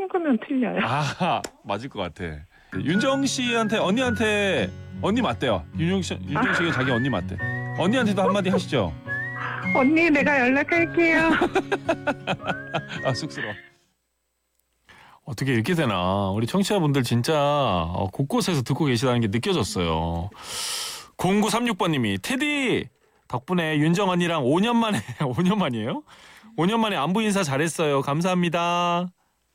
친구면 틀려요. 아, 맞을 것 같아. 윤정 씨한테 언니 맞대요. 윤정 씨가 자기 언니 맞대. 언니한테도 한마디 하시죠. 언니, 내가 연락할게요. 아, 쑥스러워. 어떻게 이렇게 되나. 우리 청취자분들 진짜 곳곳에서 듣고 계시다는 게 느껴졌어요. 0936번님이 테디 덕분에 윤정 언니랑 5년 만에 5년 만이에요? 5년 만에 안부 인사 잘했어요. 감사합니다.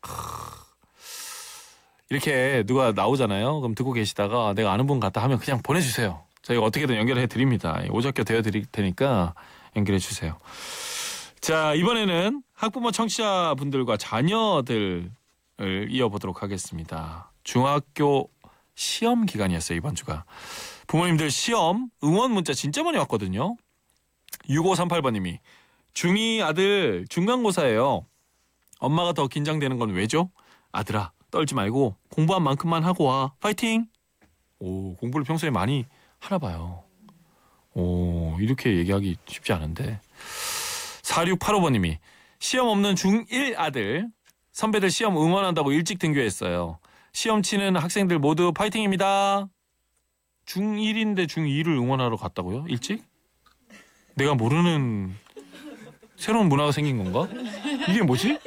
이렇게 누가 나오잖아요. 그럼 듣고 계시다가 내가 아는 분 같다 하면 그냥 보내주세요. 저희가 어떻게든 연결해 드립니다. 오적교 되어 드릴 테니까 연결해 주세요. 자, 이번에는 학부모 청취자분들과 자녀들을 이어보도록 하겠습니다. 중학교 시험 기간이었어요, 이번 주가. 부모님들 시험 응원 문자 진짜 많이 왔거든요. 6538번님이 중2 아들 중간고사예요. 엄마가 더 긴장되는 건 왜죠? 아들아, 떨지 말고 공부한 만큼만 하고 와. 파이팅! 오, 공부를 평소에 많이 하나 봐요. 오, 이렇게 얘기하기 쉽지 않은데. 4685번님이 시험 없는 중1 아들. 선배들 시험 응원한다고 일찍 등교했어요. 시험 치는 학생들 모두 파이팅입니다. 중1인데 중2를 응원하러 갔다고요? 일찍? 내가 모르는 새로운 문화가 생긴 건가? 이게 뭐지?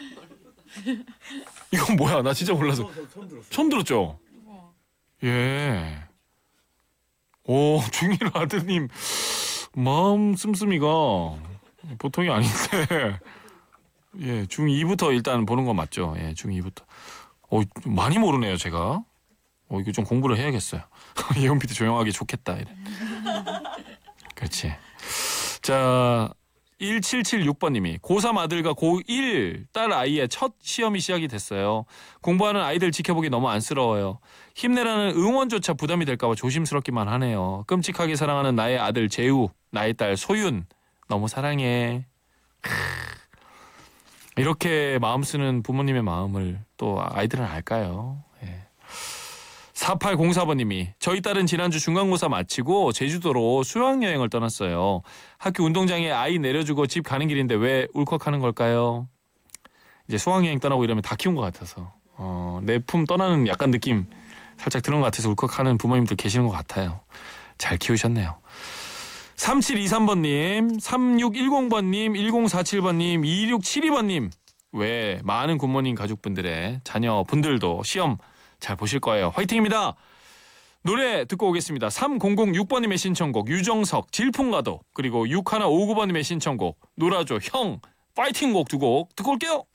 이건 뭐야? 나 진짜 몰라서. 처음 들었죠? 예. 오, 중1 아드님 마음 씀씀이가 보통이 아닌데. 예, 중2부터 일단 보는 건 맞죠? 예, 중2부터. 많이 모르네요, 제가. 이거 좀 공부를 해야겠어요. 예원 PD 조용하기 좋겠다. 이래. 그렇지. 자, 1776번님이 고3 아들과 고1 딸 아이의 첫 시험이 시작이 됐어요. 공부하는 아이들 지켜보기 너무 안쓰러워요. 힘내라는 응원조차 부담이 될까 봐 조심스럽기만 하네요. 끔찍하게 사랑하는 나의 아들 재우, 나의 딸 소윤 너무 사랑해. 이렇게 마음 쓰는 부모님의 마음을 또 아이들은 알까요? 예. 4804번님이 저희 딸은 지난주 중간고사 마치고 제주도로 수학여행을 떠났어요. 학교 운동장에 아이 내려주고 집 가는 길인데 왜 울컥하는 걸까요? 이제 수학여행 떠나고 이러면 다 키운 것 같아서 내 품 떠나는 약간 느낌 살짝 드는 것 같아서 울컥하는 부모님들 계시는 것 같아요. 잘 키우셨네요. 3723번님, 3610번님, 1047번님, 2672번님 왜 많은 굿모닝 가족분들의 자녀분들도 시험 잘 보실 거예요. 화이팅입니다. 노래 듣고 오겠습니다. 3006번님의 신청곡 유정석 질풍가도 그리고 6159번님의 신청곡 놀아줘 형 파이팅 곡 두 곡 듣고 올게요.